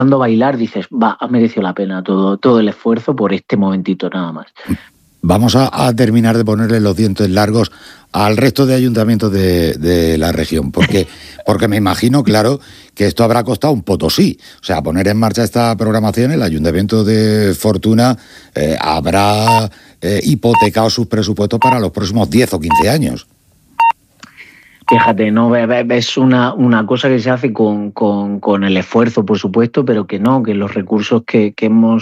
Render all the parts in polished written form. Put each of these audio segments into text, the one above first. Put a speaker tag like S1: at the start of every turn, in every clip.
S1: a bailar, dices, ha merecido la pena todo el esfuerzo por este momentito nada más.
S2: Vamos a terminar de ponerle los dientes largos al resto de ayuntamientos de la región, porque me imagino, claro, que esto habrá costado un potosí. O sea, poner en marcha esta programación, el Ayuntamiento de Fortuna habrá hipotecado sus presupuestos para los próximos 10 o 15 años.
S1: Fíjate, no es una cosa que se hace con el esfuerzo, por supuesto, pero que los recursos que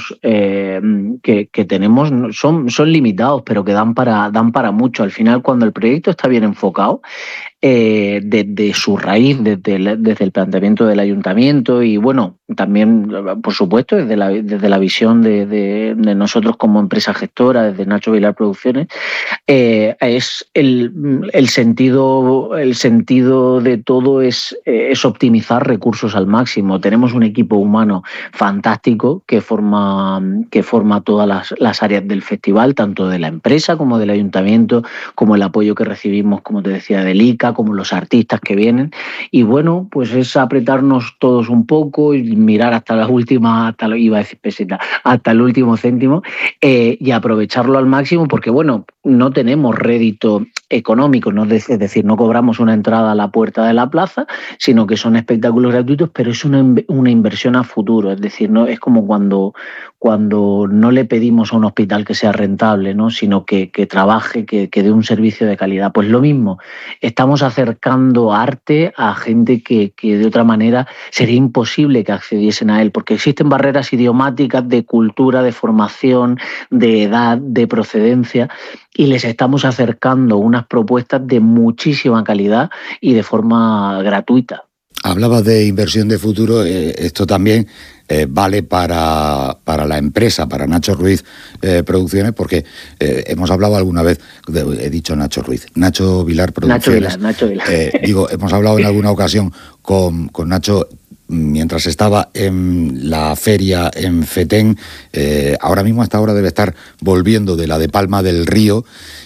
S1: tenemos son limitados, pero que dan para mucho. Al final, cuando el proyecto está bien enfocado, desde su raíz, desde el planteamiento del ayuntamiento y bueno, también por supuesto desde la visión de nosotros como empresa gestora, desde Nacho Vilar Producciones, es el sentido de todo es optimizar recursos al máximo. Tenemos un equipo humano fantástico que forma todas las áreas del festival, tanto de la empresa como del ayuntamiento, como el apoyo que recibimos, como te decía, del ICA, como los artistas que vienen, y bueno, pues es apretarnos todos un poco y mirar hasta la última, iba a decir peseta, hasta el último céntimo, y aprovecharlo al máximo, porque bueno, no tenemos rédito económico, es decir, no cobramos una entrada a la puerta de la plaza, sino que son espectáculos gratuitos, pero es una inversión a futuro, es decir, no es como cuando no le pedimos a un hospital que sea rentable, ¿no? Sino que trabaje, que dé un servicio de calidad. Pues lo mismo, estamos acercando arte a gente que de otra manera sería imposible que accediesen a él, porque existen barreras idiomáticas, de cultura, de formación, de edad, de procedencia, y les estamos acercando unas propuestas de muchísima calidad y de forma gratuita.
S2: Hablabas de inversión de futuro, esto también vale para la empresa, para Nacho Ruiz Producciones, porque hemos hablado alguna vez, he dicho Nacho Ruiz, Nacho Vilar Producciones.
S1: Nacho Vilar.
S2: Hemos hablado en alguna ocasión con Nacho mientras estaba en la feria en Fetén. Ahora mismo a esta hora debe estar volviendo de la de Palma del Río.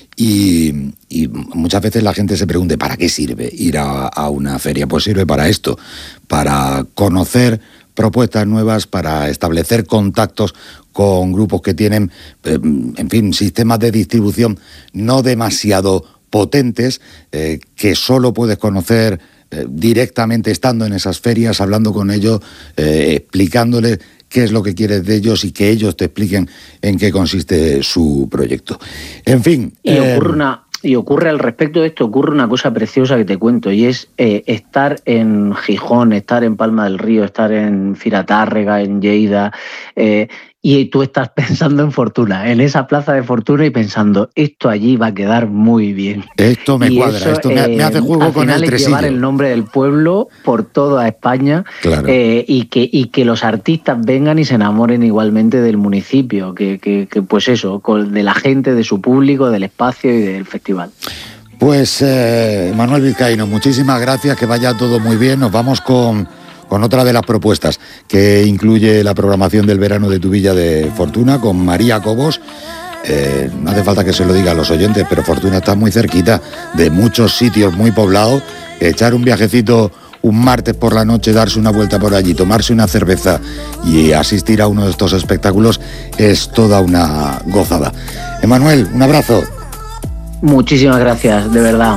S2: Y muchas veces la gente se pregunta, ¿para qué sirve ir a una feria? Pues sirve para esto, para conocer propuestas nuevas, para establecer contactos con grupos que tienen, en fin, sistemas de distribución no demasiado potentes, que solo puedes conocer directamente estando en esas ferias, hablando con ellos, explicándoles qué es lo que quieres de ellos y que ellos te expliquen en qué consiste su proyecto. En fin.
S1: Y ocurre al respecto de esto, ocurre una cosa preciosa que te cuento, y es estar en Gijón, estar en Palma del Río, estar en Firatárrega, en Lleida, y tú estás pensando en Fortuna, en esa plaza de Fortuna, y pensando, esto allí va a quedar muy bien.
S2: Esto me cuadra, eso, esto me hace juego con el tresillo.
S1: Llevar el nombre del pueblo por toda España,
S2: claro.
S1: y que los artistas vengan y se enamoren igualmente del municipio, que pues eso, de la gente, de su público, del espacio y del festival.
S2: Pues Manuel Vizcaíno, muchísimas gracias, que vaya todo muy bien. Nos vamos con otra de las propuestas que incluye la programación del verano de Tubilla de Fortuna, con María Cobos. No hace falta que se lo diga a los oyentes, pero Fortuna está muy cerquita de muchos sitios muy poblados. Echar un viajecito un martes por la noche, darse una vuelta por allí, tomarse una cerveza y asistir a uno de estos espectáculos es toda una gozada. Emanuel, un abrazo.
S1: Muchísimas gracias, de verdad.